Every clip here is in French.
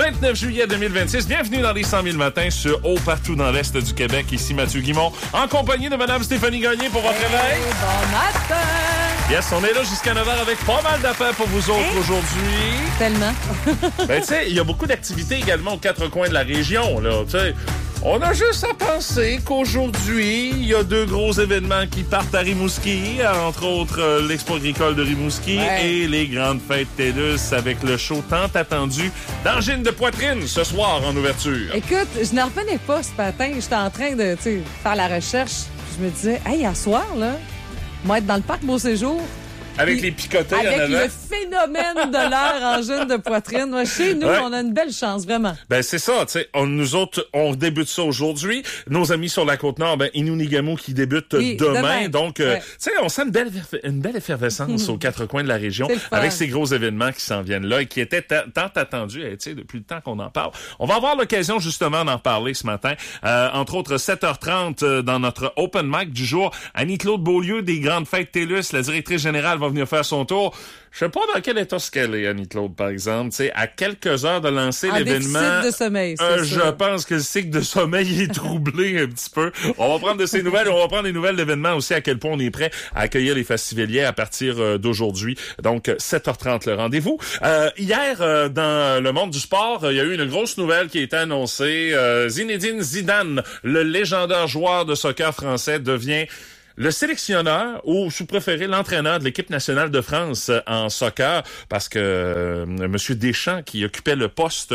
29 juillet 2026. Bienvenue dans les 100 000 matins sur Haut partout dans l'Est du Québec. Ici Mathieu Guimond, en compagnie de Mme Stéphanie Gagné pour votre réveil. Bon matin! Yes, on est là jusqu'à 9h avec pas mal d'affaires pour vous autres aujourd'hui. Tellement. Ben, tu sais, il y a beaucoup d'activités également aux quatre coins de la région, là, tu sais. On a juste à penser qu'aujourd'hui, il y a deux gros événements qui partent à Rimouski, entre autres l'Expo agricole de Rimouski et les grandes fêtes TELUS avec le show tant attendu d'angine de poitrine ce soir en ouverture. Écoute, je n'en revenais pas ce matin. J'étais en train de faire la recherche. Je me disais, hey, à soir, là, moi être dans le parc Beau-Séjour. Avec les picotés en avant. Avec le phénomène de l'air angine de poitrine. Moi, chez nous, on a une belle chance, vraiment. Ben, c'est ça, tu sais. Nous autres, on débute ça aujourd'hui. Nos amis sur la Côte-Nord, Inunigamo qui débute demain. Donc, tu sais, on sent une belle effervescence aux quatre coins de la région avec ces gros événements qui s'en viennent là et qui étaient tant attendus, tu sais, depuis le temps qu'on en parle. On va avoir l'occasion, justement, d'en parler ce matin. Entre autres, 7h30 dans notre open mic du jour. Annie-Claude Beaulieu des Grandes Fêtes TELUS, la directrice générale, va venir faire son tour. Je sais pas dans quel état ce qu'elle est, Annie-Claude, par exemple. Tu sais, à quelques heures de lancer l'événement. Déficit de sommeil, c'est je pense que le cycle de sommeil est troublé un petit peu. On va prendre de ces nouvelles. On va prendre des nouvelles d'événements aussi, à quel point on est prêt à accueillir les festivaliers à partir d'aujourd'hui. Donc, 7h30 le rendez-vous. Hier, dans le monde du sport, il y a eu une grosse nouvelle qui a été annoncée. Zinedine Zidane, le légendaire joueur de soccer français, devient le sélectionneur, ou si vous préférez, l'entraîneur de l'équipe nationale de France en soccer, parce que Monsieur Deschamps, qui occupait le poste,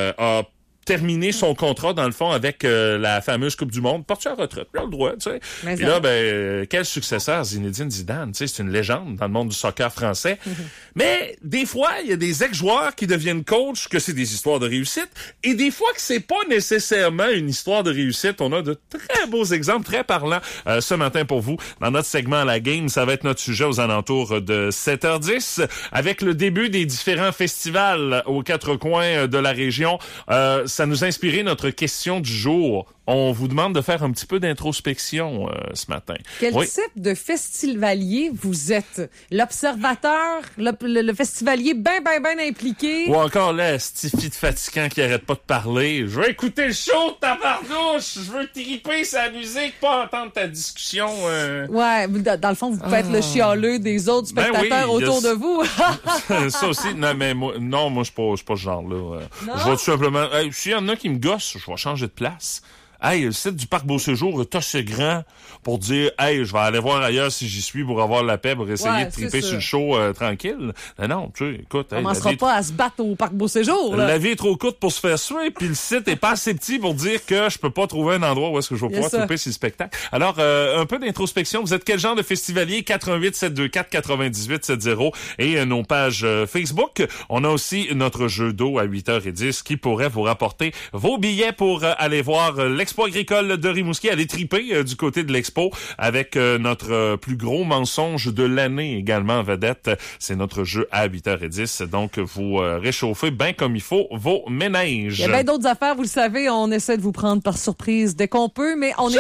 a terminé son contrat, dans le fond, avec la fameuse Coupe du Monde. Parti à retraite, il a le droit, tu sais. Puis là, quel successeur, Zinedine Zidane, tu sais, c'est une légende dans le monde du soccer français. Mais des fois, il y a des ex-joueurs qui deviennent coachs, que c'est des histoires de réussite, et des fois que c'est pas nécessairement une histoire de réussite. On a de très beaux exemples, très parlants, ce matin pour vous. Dans notre segment La Game, ça va être notre sujet aux alentours de 7h10, avec le début des différents festivals aux quatre coins de la région. Ça nous a inspiré notre question du jour. On vous demande de faire un petit peu d'introspection ce matin. Quel type de festivalier vous êtes? L'observateur, le festivalier bien impliqué? Ou encore là, Stifi de fatigant qui arrête pas de parler. Je veux écouter le show, tabarnouche! Je veux triper sa musique, pas entendre ta discussion. Ouais, dans le fond, vous pouvez être le chialeux des autres spectateurs autour de vous. Ça aussi, non, mais moi, je suis pas ce genre-là. Je vais tout simplement... s'il y en a qui me gossent, je vais changer de place. Hey, le site du Parc Beau-Séjour est assez grand pour dire, hey, je vais aller voir ailleurs si j'y suis pour avoir la paix, pour essayer de triper sur le show tranquille. Non, tu sais, écoute. On commencera pas à se battre au Parc Beau-Séjour, là. La vie est trop courte pour se faire suer, puis le site est pas assez petit pour dire que je peux pas trouver un endroit où est-ce que je vais pouvoir triper sur le spectacle. Alors, un peu d'introspection. Vous êtes quel genre de festivalier? 88 724 98 70 et nos pages Facebook. On a aussi notre jeu d'eau à 8h10 qui pourrait vous rapporter vos billets pour aller voir l'Expo agricole de Rimouski. Allez triper du côté de l'Expo avec notre plus gros mensonge de l'année également en vedette. C'est notre jeu à 8h10. Donc, vous réchauffez bien comme il faut vos ménages. Il y a bien d'autres affaires, vous le savez. On essaie de vous prendre par surprise dès qu'on peut, mais on est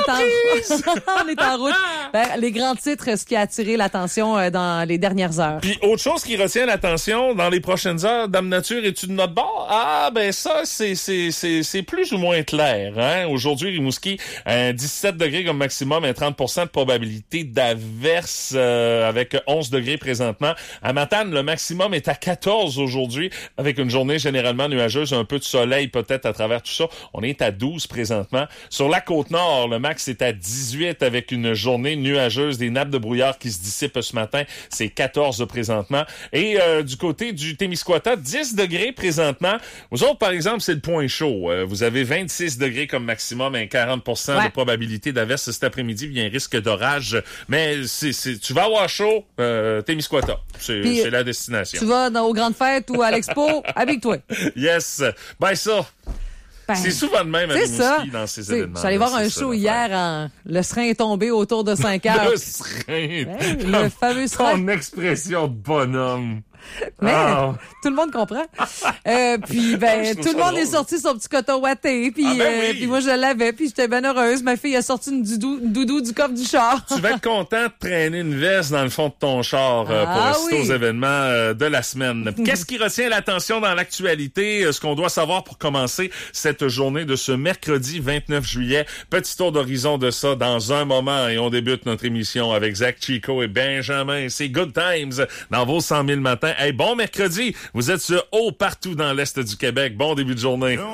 en route. Les grands titres, ce qui a attiré l'attention dans les dernières heures. Puis, autre chose qui retient l'attention dans les prochaines heures, Dame Nature, es-tu de notre bord? Ah, ben ça, c'est plus ou moins clair, hein? Aujourd'hui, Rimouski, 17 degrés comme maximum et 30% de probabilité d'averse avec 11 degrés présentement. À Matane, le maximum est à 14 aujourd'hui avec une journée généralement nuageuse, un peu de soleil peut-être à travers tout ça. On est à 12 présentement. Sur la Côte-Nord, le max est à 18 avec une journée nuageuse, des nappes de brouillard qui se dissipent ce matin. C'est 14 présentement. Et du côté du Témiscouata, 10 degrés présentement. Vous autres, par exemple, c'est le point chaud. Vous avez 26 degrés comme maximum et 40% de probabilité d'averse cet après-midi. Il y a un risque d'orage. Mais tu vas avoir chaud, Témiscouata. C'est la destination. Tu vas aux grandes fêtes ou à l'expo, habille-toi. Yes. Ben ça... c'est souvent de même à Rimouski dans ces événements. J'allais voir un show hier, le serin est tombé autour de 5 heures. Le serin. Le fameux serin. Ton expression de bonhomme. Mais tout le monde comprend. Puis tout le monde est sorti son petit coton ouaté. Puis puis moi, je l'avais. Puis j'étais bien heureuse. Ma fille a sorti une doudou du coffre du char. Tu vas être content de traîner une veste dans le fond de ton char pour assister aux événements de la semaine. Qu'est-ce qui retient l'attention dans l'actualité? Ce qu'on doit savoir pour commencer cette journée de ce mercredi 29 juillet. Petit tour d'horizon de ça dans un moment. Et on débute notre émission avec Zach Chico et Benjamin. C'est Good Times dans vos 100 000 matins. Hey, bon mercredi. Vous êtes haut partout dans l'Est du Québec. Bon début de journée.